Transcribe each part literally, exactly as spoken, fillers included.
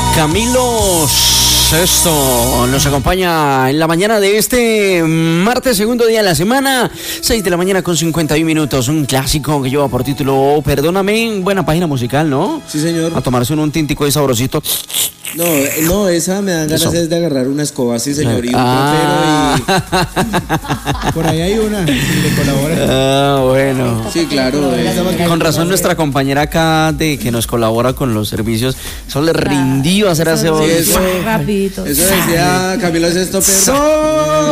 Camilo Sesto nos acompaña en la mañana de este martes, segundo día de la semana, seis de la mañana con cincuenta y un minutos. Un clásico que lleva por título Perdóname. Buena página musical, ¿no? Sí, señor. A tomarse un, un tintico de sabrosito. No, no, esa me dan ganas es de agarrar una escoba, sí, señor. Y un ah. y... Por ahí hay una, le colabora. Ah, bueno. Sí, claro. Eh. Con razón nuestra compañera acá de que nos colabora con los servicios, eso le rindió hacer ese sí, eso, rapidito. Eso decía Camilo Sesto, perdón.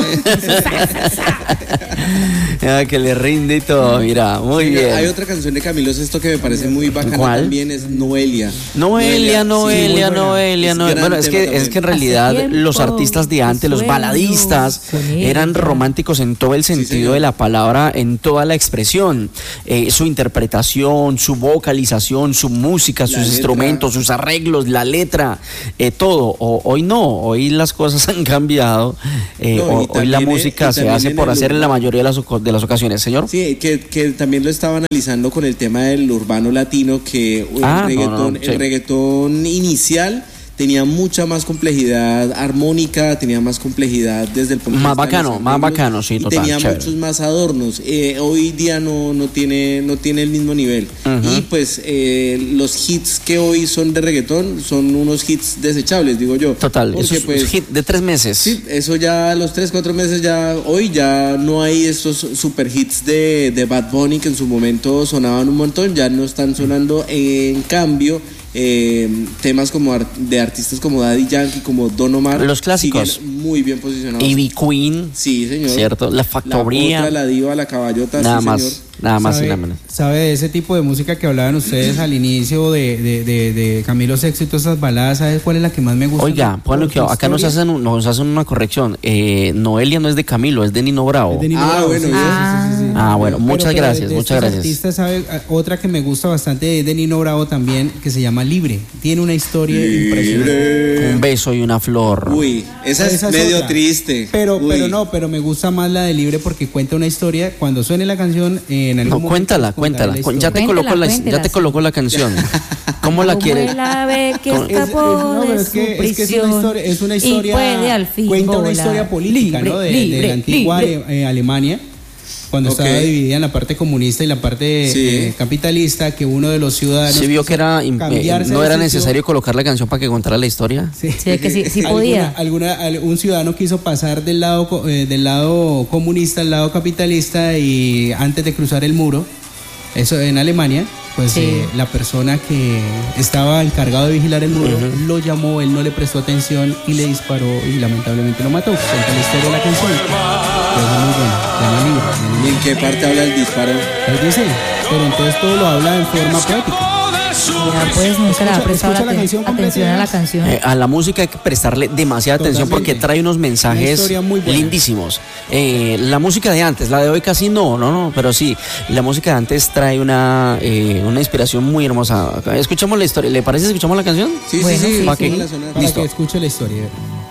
Ah, que le rinde y todo, mira, muy sí, bien. Hay otra canción de Camilo Sesto que me parece muy bacana. ¿Cuál? También, es Noelia. Noelia, Noelia, Noelia, sí, Noelia. No, bueno, es que, es que en realidad los artistas de antes, los baladistas, eran románticos en todo el sentido sí, de la palabra, en toda la expresión, eh, su interpretación, su vocalización, su música, la sus letra. instrumentos, sus arreglos, la letra, eh, todo. O, hoy no, hoy las cosas han cambiado, eh, no, o, hoy la música se hace por hacer en la mayoría de las, de las ocasiones, señor. Sí, que, que también lo estaba analizando con el tema del urbano latino, que ah, el, reggaetón, no, no, sí. el reggaetón inicial tenía mucha más complejidad armónica, tenía más complejidad desde el punto de más vista bacano, de más bacano, sí, total. Tenía chévere. muchos más adornos. Eh, hoy día no, no tiene, no tiene el mismo nivel. Uh-huh. Y pues eh, los hits que hoy son de reggaetón son unos hits desechables, digo yo. Total, porque, esos pues, hit de tres meses. Sí, eso ya a los tres, cuatro meses ya, hoy ya no hay estos super hits de, de Bad Bunny que en su momento sonaban un montón, ya no están sonando. En cambio, Eh, temas como art- de artistas como Daddy Yankee, como Don Omar, los clásicos muy bien posicionados. Ivy Queen, sí, señor. Cierto, la factoría, la otra, la diva, la caballota, nada sí, más, señor. nada más ¿Sabe, y nada menos. ¿Sabe de ese tipo de música que hablaban ustedes al inicio de, de, de, de Camilo Sesto y todas esas baladas? ¿Sabes cuál es la que más me gusta? Oiga, bueno, que acá nos hacen, un, nos hacen una corrección. Eh, Noelia no es de Camilo, es de Nino Bravo. Es de Nino ah, Bravo, bueno, sí, ah. Sí, sí, sí. ah, bueno, muchas pero, pero gracias, de muchas gracias. Artista, ¿sabe? Otra que me gusta bastante es de Nino Bravo también, que se llama Libre. Tiene una historia Libre. impresionante. Un beso y una flor. Uy, esa es, esa es medio otra. triste. Pero, Uy. pero no, pero me gusta más la de Libre porque cuenta una historia. Cuando suene la canción, en algún no, momento cuéntala, cuéntala. Ya te colocó la, ya te colocó la canción. ¿Cómo la quieres? La ve que es, es, no, pero es que, es que es una historia, es una historia puede al fin cuenta volar. Una historia política, libre, ¿no? De, libre, de la antigua libre. Ale, eh, Alemania, cuando okay. estaba dividida en la parte comunista y la parte sí. eh, capitalista, que uno de los ciudadanos se vio que era eh, no era necesario colocar la canción para que contara la historia. Sí, sí que sí, sí podía. Alguna, alguna, un ciudadano quiso pasar del lado eh, del lado comunista al lado capitalista y antes de cruzar el muro, eso en Alemania, pues sí. eh, la persona que estaba encargado de vigilar el muro uh-huh. lo llamó, él no le prestó atención y le disparó y lamentablemente lo mató. Cuenta la historia de la canción. Es muy buena, de libro. ¿Y en qué parte habla el disparo? Él dice, pero entonces todo lo habla en forma poética. Ya pues nunca le ha prestado la atención, atención a la canción. Eh, a la música hay que prestarle demasiada Totalmente. atención porque trae unos mensajes lindísimos. Eh, la música de antes, la de hoy casi no, no, no, pero sí, la música de antes trae una, eh, una inspiración muy hermosa. Escuchamos la historia, ¿le parece si escuchamos la canción? Sí, bueno, sí, sí. sí ¿Para sí, qué? Para que escuche la historia.